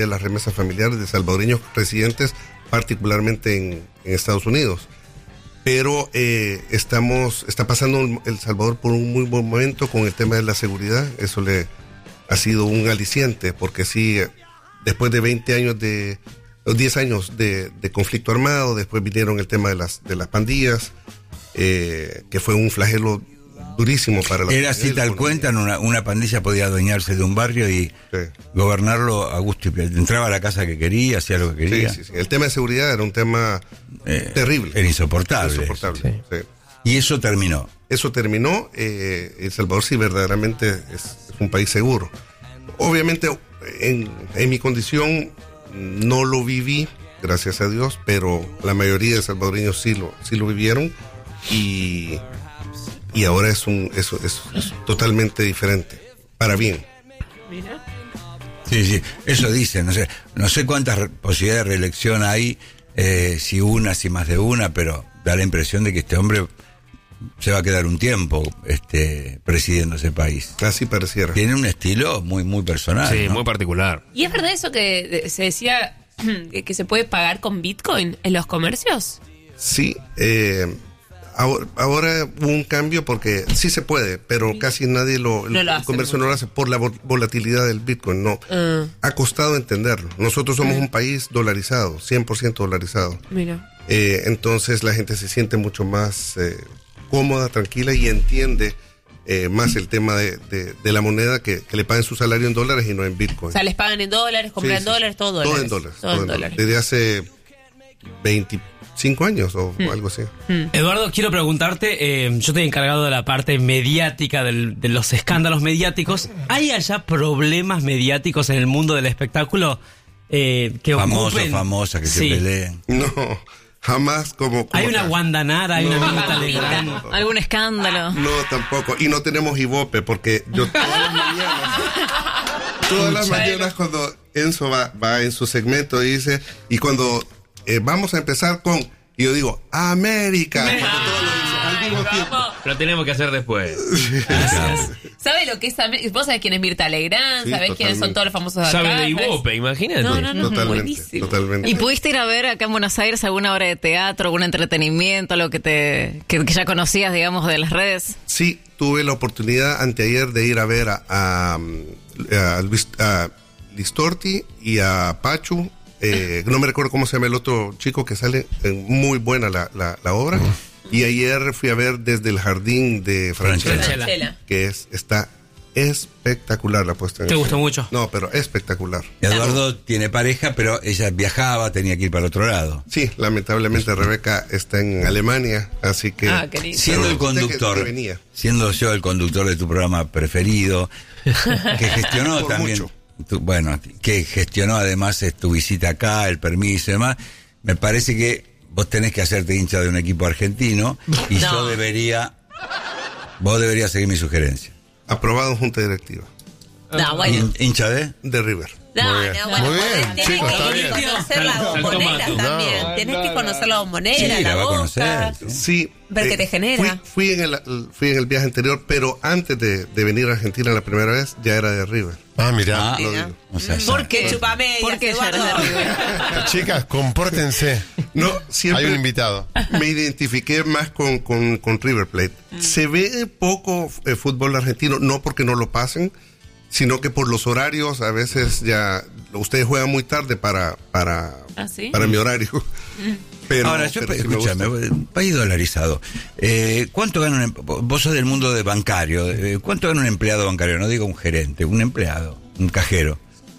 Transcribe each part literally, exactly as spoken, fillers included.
de las remesas familiares de salvadoreños residentes, particularmente en, en Estados Unidos. Pero eh, estamos está pasando El Salvador por un muy buen momento con el tema de la seguridad. Eso le ha sido un aliciente, porque sí, después de veinte años de, diez años de, de conflicto armado, después vinieron el tema de las, de las pandillas, eh, que fue un flagelo durísimo para la Era así, tal cuentan, una, una pandilla podía adueñarse de un barrio y sí. gobernarlo a gusto y placer. Entraba a la casa que quería, hacía lo que quería. Sí, sí, sí. El tema de seguridad era un tema eh, terrible. Era insoportable. Insoportable, sí. Sí. Y eso terminó. Eso terminó. Eh, El Salvador sí verdaderamente es, es un país seguro. Obviamente, en, en mi condición no lo viví, gracias a Dios, pero la mayoría de salvadoreños sí lo, sí lo vivieron y... Y ahora es un es, es, es totalmente diferente, para bien. Mira. Sí, sí, eso dicen, no sé, no sé cuántas re- posibilidades de reelección hay, eh, si una, si más de una, pero da la impresión de que este hombre se va a quedar un tiempo este presidiendo ese país. Así pareciera. Tiene un estilo muy, muy personal. Sí, ¿no? muy particular. ¿Y es verdad eso que se decía que se puede pagar con Bitcoin en los comercios? Sí, eh... Ahora, ahora hubo un cambio porque sí se puede, pero casi nadie lo, no el, lo el comercio no lo hace por la volatilidad del Bitcoin, no. Uh. Ha costado entenderlo. Nosotros somos uh. un país dolarizado, cien por ciento dolarizado. Mira. Eh, entonces la gente se siente mucho más eh, cómoda, tranquila y entiende eh, más el tema de, de, de la moneda, que, que le paguen su salario en dólares y no en Bitcoin. O sea, les pagan en dólares, compran sí, sí, dólares, todo dólares. Todo en dólares. Todo, todo en dólares. Desde hace veinticinco años o mm. algo así. Mm. Eduardo, quiero preguntarte, eh, yo estoy encargado de la parte mediática, del, de los escándalos mediáticos. ¿Hay allá problemas mediáticos en el mundo del espectáculo? Eh, que Famosos, ocupen... famosas, que sí. se peleen. No, jamás como... como ¿Hay una Guandanara, hay no, una no, Mirta no, Legrand? no, no. ¿Algún escándalo? No, tampoco. Y no tenemos Ibope, porque yo todas las mañanas... Todas las mañanas cuando Enzo va, va en su segmento y dice... Y cuando... Eh, vamos a empezar con, y yo digo, América. Ay, todos lo dicen al mismo tiempo. Lo tenemos que hacer después. ¿Sabe lo que es América? ¿Vos sabés quién es Mirta Legrand? Sí, ¿Sabés totalmente. quiénes son todos los famosos de acá? Sabe de ¿Sabés? Ibope, imagínate. No, no, no, Totalmente, buenísimo. totalmente. ¿Y pudiste ir a ver acá en Buenos Aires alguna obra de teatro, algún entretenimiento, algo que te que, que ya conocías, digamos, de las redes? Sí, tuve la oportunidad anteayer de ir a ver a, a, a, Luis, a Listorti y a Pachu. Eh, no me recuerdo cómo se llama el otro chico que sale, eh, muy buena la, la, la obra. Y ayer fui a ver Desde el Jardín de Franchella, Franchella. que es está espectacular la puesta en ¿Te escena. gustó mucho? No, pero espectacular. Eduardo tiene pareja, pero ella viajaba, tenía que ir para el otro lado. Sí, lamentablemente Rebeca está en Alemania, así que... Ah, qué lindo. Siendo el Pero usted conductor, que- que venía. siendo yo el conductor de tu programa preferido, que gestionó Por también, mucho. tu- bueno, que gestionó además eh, tu visita acá, el permiso y demás, me parece que vos tenés que hacerte hincha de un equipo argentino y No. yo debería, vos deberías seguir mi sugerencia. Aprobado en junta directiva No, bueno. Hin- ¿Hincha de? de River. No, Muy bien. no, bueno, Muy bien, tenés chicos, que está ir y bien. conocer la Salto bombonera mato. también. No. Tenés que conocer la bombonera, Sí, la, la va a boca. conocer. ¿sí? Sí. Ver qué te genera. Fui, fui, en el, fui en el viaje anterior, pero antes de, de venir a Argentina la primera vez, ya era de River. Ah, mirá. Ah, Lo Mira. digo. o sea, ya. ¿Por qué? Chupame. ¿Por qué ya eres de River? Chicas, compórtense. No, Hay siempre un invitado. me identifiqué más con, con, con River Plate. Se ve poco eh, fútbol argentino, no porque no lo pasen, sino que por los horarios, a veces ya ustedes juegan muy tarde para para, ¿Ah, sí? para mi horario. Pero, Ahora, yo, pero sí me escúchame, gusta. un país dolarizado. Eh, ¿Cuánto gana un em- vos sos del mundo de bancario? eh, ¿Cuánto gana un empleado bancario? No digo un gerente, un empleado, un cajero,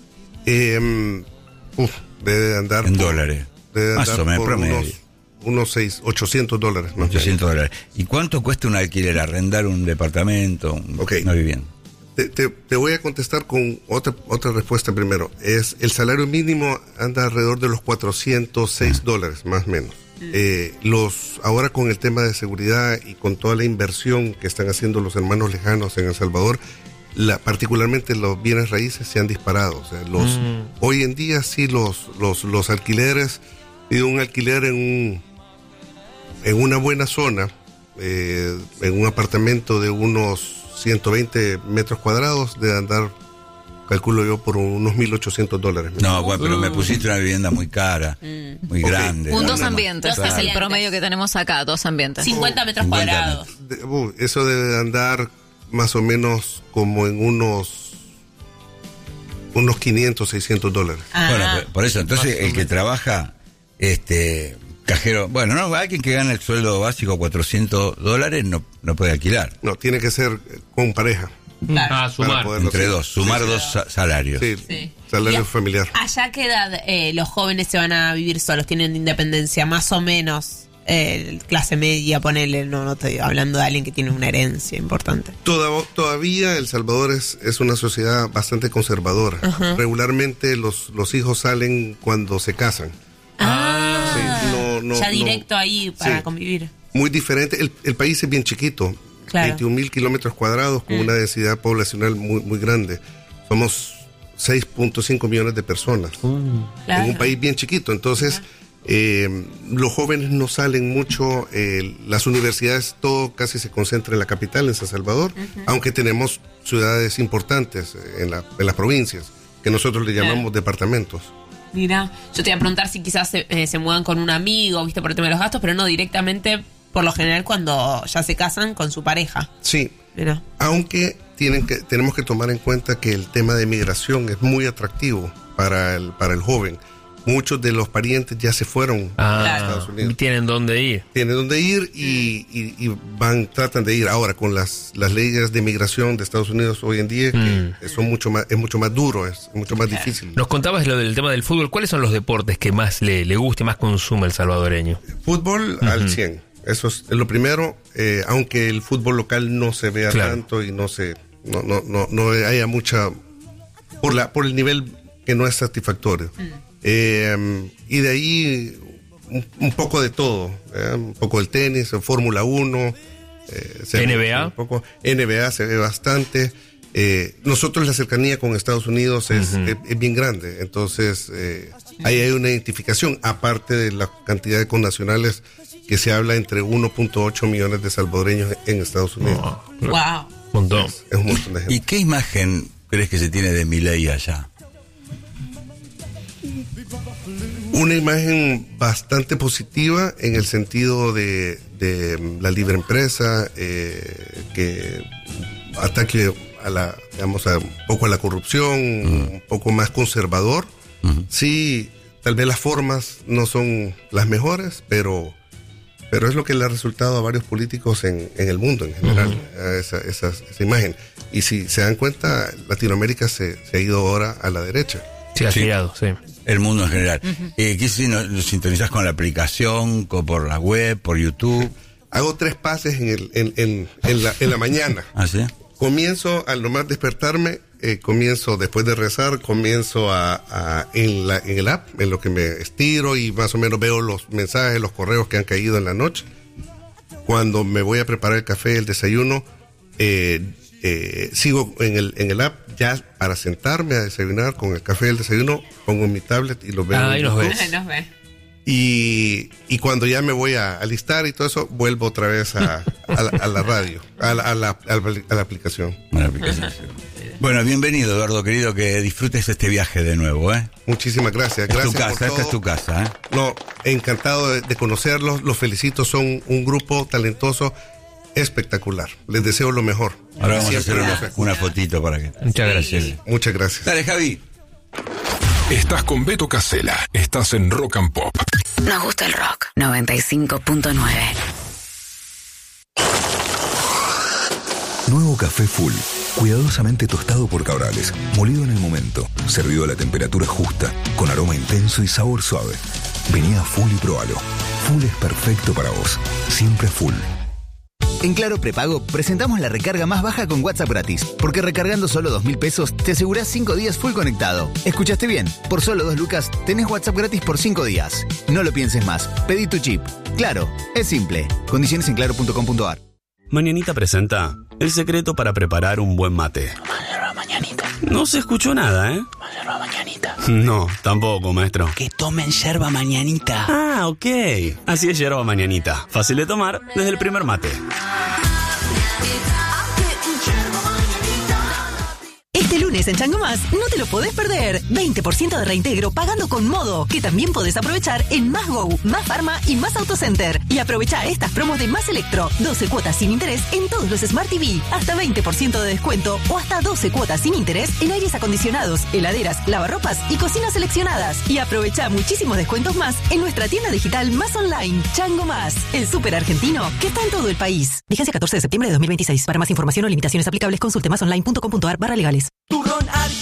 Eh, uf, debe andar en por- dolares. debe Más andar o menos, por promedio. unos, unos seis, ochocientos dólares. más o ochocientos dólares. ¿Y cuánto cuesta un alquiler? ¿Arrendar un departamento, un- Ok. una vivienda? Te, te, te voy a contestar con otra otra respuesta primero. Es el salario mínimo anda alrededor de los cuatrocientos seis dólares, más o menos. Eh, los ahora con el tema de seguridad y con toda la inversión que están haciendo los hermanos lejanos en El Salvador, la, particularmente los bienes raíces se han disparado. O sea, los Mm. hoy en día sí los los los alquileres, y un alquiler en un en una buena zona, eh, en un apartamento de unos ciento veinte metros cuadrados, de andar calculo yo, por unos mil ochocientos dólares. No, bueno, pero me pusiste una vivienda muy cara, muy Ok. grande. Un No, dos no, no. ambientes, Dos es el ambientes. promedio que tenemos acá, dos ambientes. cincuenta metros cincuenta cuadrados. De- uh, eso debe de andar más o menos como en unos unos quinientos, seiscientos dólares. Ah, Bueno, por- por eso, entonces el que trabaja, este, cajero, bueno, no, alguien que gana el sueldo básico cuatrocientos dólares no, no puede alquilar. No, tiene que ser eh, con pareja. claro. Ah, sumar. poderlo Entre hacer. dos, sumar Sí, sí. dos sa- salarios. Sí, Sí. salario Y a- familiar. ¿Allá a qué edad eh, los jóvenes se van a vivir solos? ¿Tienen independencia? Más o menos, eh, clase media, ponele, no, no estoy hablando de alguien que tiene una herencia importante. Toda- todavía El Salvador es, es una sociedad bastante conservadora. Regularmente los, los hijos salen cuando se casan. Ah, Sí, no, no, ya no. directo ahí para Sí. convivir. Muy diferente. El, el país es bien chiquito. Claro. veintiún mil kilómetros cuadrados con una densidad poblacional muy, muy grande. Somos seis punto cinco millones de personas Claro. en un país bien chiquito. Entonces, eh, los jóvenes no salen mucho. eh, las universidades, todo casi se concentra en la capital, en San Salvador, aunque tenemos ciudades importantes en, la, en las provincias, que nosotros le llamamos Claro. departamentos. Mira, yo te iba a preguntar si quizás se, eh, se mudan con un amigo, viste, por el tema de los gastos, pero no directamente, por lo general, cuando ya se casan con su pareja. Sí, Mira. aunque tienen que, tenemos que tomar en cuenta que el tema de migración es muy atractivo para el, para el joven. Muchos de los parientes ya se fueron a Ah, Estados Unidos. tienen dónde ir. Tienen dónde ir y, y- y van, tratan de ir. Ahora, con las, las leyes de migración de Estados Unidos hoy en día, Mm. que son mucho más, es mucho más duro, es mucho más difícil. Nos contabas lo del tema del fútbol. ¿Cuáles son los deportes que más le, le gusta y más consume el salvadoreño? Fútbol al cien. Eso es lo primero, eh, aunque el fútbol local no se vea Claro. tanto y no se, no, no, no, no haya mucha, por la, por el nivel que no es satisfactorio. Eh, y de ahí un, un poco de todo, ¿eh? Un poco del tenis, Fórmula uno, eh, se ve N B A. un poco, N B A se ve bastante. Eh, nosotros la cercanía con Estados Unidos es, es, es bien grande, entonces eh, ahí hay una identificación, aparte de la cantidad de connacionales que se habla entre uno punto ocho millones de salvadoreños en Estados Unidos. Wow. Un montón. Es un montón de gente. ¿Y qué imagen crees que se tiene de Milei allá? Una imagen bastante positiva en el sentido de, de la libre empresa, eh, que ataque a la, digamos, a, un poco a la corrupción, un poco más conservador. Sí, tal vez las formas no son las mejores, pero, pero es lo que le ha resultado a varios políticos en, en el mundo en general, a esa, esa, esa imagen. Y si se dan cuenta, Latinoamérica se, se ha ido ahora a la derecha. Sí, ha Sí. girado, sí. El mundo en general. eh, ¿Qué si no, lo sintonizás con la aplicación, co- por la web, por YouTube? Hago tres pases en, el, en, en, en, la, en la mañana. ¿Ah, sí? Comienzo al nomás despertarme, eh, comienzo después de rezar, comienzo a, a- en, la, en el app, en lo que me estiro y más o menos veo los mensajes, los correos que han caído en la noche. Cuando me voy a preparar el café, el desayuno, eh, eh, sigo en el, en el app ya para sentarme a desayunar con el café y el desayuno, pongo mi tablet y lo veo. Ah, en ahí nos YouTube. ves. Nos ve. Y, y cuando ya me voy a alistar y todo eso, vuelvo otra vez a, a, la, a la radio, a la, a, la, a la- a la aplicación. Buena aplicación. Bueno, bienvenido, Eduardo, querido, que disfrutes este viaje de nuevo, ¿eh? Muchísimas gracias. Es tu Gracias por casa, esta todo. es tu casa, ¿eh? No, encantado de, de conocerlos, los felicito, son un grupo talentoso espectacular. Les deseo lo mejor. Ahora vamos Siempre a los hacer una, escucho. una fotito para que... Muchas gracias. Muchas gracias. Dale, Javi. Estás con Beto Casella. Estás en Rock and Pop. Nos gusta el rock. noventa y cinco punto nueve. Nuevo café Full, cuidadosamente tostado por Cabrales, molido en el momento, servido a la temperatura justa, con aroma intenso y sabor suave. Vení a Full y probalo. Full es perfecto para vos, siempre Full. En Claro Prepago presentamos la recarga más baja con WhatsApp gratis, porque recargando solo dos mil pesos te asegurás cinco días full conectado. ¿Escuchaste bien? Por solo dos lucas tenés WhatsApp gratis por cinco días. No lo pienses más, pedí tu chip. Claro, es simple. Condiciones en claro punto com punto a r. Mañanita presenta el secreto para preparar un buen mate. Mañanita. No se escuchó nada, ¿eh? Yerba mañanita. No, tampoco, maestro. Que tomen yerba mañanita. Ah, ok. Así es yerba mañanita. Fácil de tomar desde el primer Esta Este lunes en Chango Más no te lo podés perder. veinte por ciento de reintegro pagando con Modo, que también podés aprovechar en Más Go, Más Pharma y Más Autocenter. Y aprovecha estas promos de Más Electro. doce cuotas sin interés en todos los Smart T V. Hasta veinte por ciento de descuento o hasta doce cuotas sin interés en aires acondicionados, heladeras, lavarropas y cocinas seleccionadas. Y aprovecha muchísimos descuentos más en nuestra tienda digital Más Online. Chango Más, el súper argentino que está en todo el país. Vigencia catorce de septiembre de dos mil veintiséis. Para más información o limitaciones aplicables, consulte masonline punto com punto ar barra legales. Turrón